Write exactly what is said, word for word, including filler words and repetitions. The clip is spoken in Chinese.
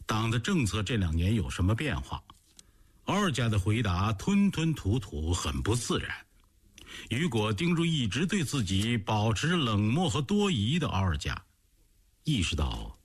党的政策这两年有什么变化？奥尔加的回答吞吞吐吐，很不自然。雨果盯住一直对自己保持冷漠和多疑的奥尔加，意识到